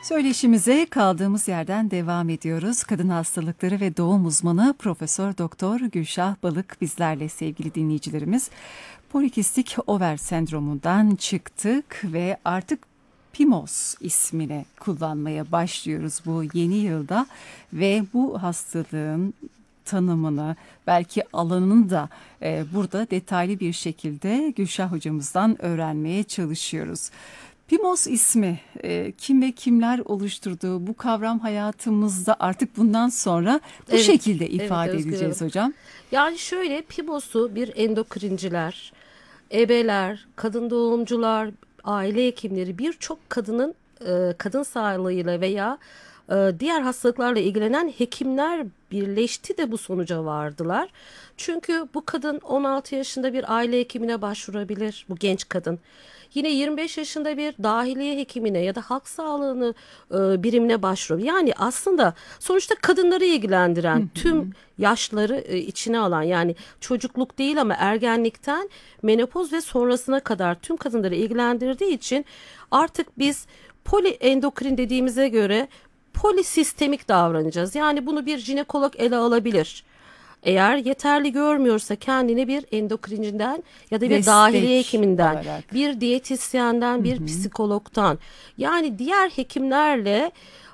Söyleşimize kaldığımız yerden devam ediyoruz. Kadın hastalıkları ve doğum uzmanı Profesör Doktor Gülşah Balık bizlerle sevgili dinleyicilerimiz. Polikistik over sendromundan çıktık ve artık PIMOS ismini kullanmaya başlıyoruz bu yeni yılda ve bu hastalığın tanımını, belki alanını da burada detaylı bir şekilde Gülşah hocamızdan öğrenmeye çalışıyoruz. PIMOS ismi kim ve kimler oluşturduğu bu kavram hayatımızda artık bundan sonra bu şekilde ifade edeceğiz hocam. Yani şöyle, PIMOS'u bir endokrinciler, ebeler, kadın doğumcular, aile hekimleri, birçok kadının kadın sağlığıyla veya diğer hastalıklarla ilgilenen hekimler birleşti de bu sonuca vardılar. Çünkü bu kadın 16 yaşında bir aile hekimine başvurabilir, bu genç kadın. Yine 25 yaşında bir dahiliye hekimine ya da halk sağlığını birimine başvurabilir. Yani aslında sonuçta kadınları ilgilendiren tüm yaşları içine alan, yani çocukluk değil ama ergenlikten menopoz ve sonrasına kadar tüm kadınları ilgilendirdiği için artık biz poliendokrin dediğimize göre polisistemik davranacağız. Yani bunu bir jinekolog ele alabilir. Eğer yeterli görmüyorsa kendini bir endokrincinden ya da bir Destek dahiliye hekiminden, olarak. bir diyetisyenden, bir psikologdan, yani diğer hekimlerle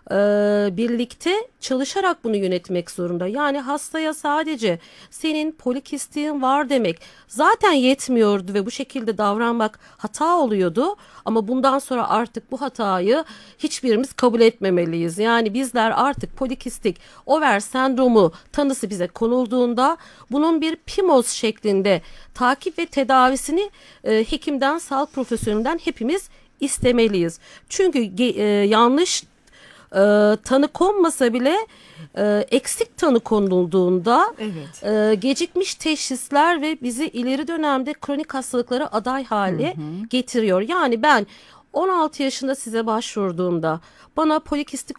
birlikte çalışarak bunu yönetmek zorunda. Yani hastaya sadece senin polikistiğin var demek zaten yetmiyordu ve bu şekilde davranmak hata oluyordu. Ama bundan sonra artık bu hatayı hiçbirimiz kabul etmemeliyiz. Yani bizler artık polikistik over sendromu tanısı bize konulduğunda bunun bir PIMOS şeklinde takip ve tedavisini hekimden, sağlık profesyonelinden hepimiz istemeliyiz. Çünkü yanlış tanı konmasa bile eksik tanı konulduğunda gecikmiş teşhisler ve bizi ileri dönemde kronik hastalıklara aday hale getiriyor. Yani ben 16 yaşında size başvurduğumda bana polikistik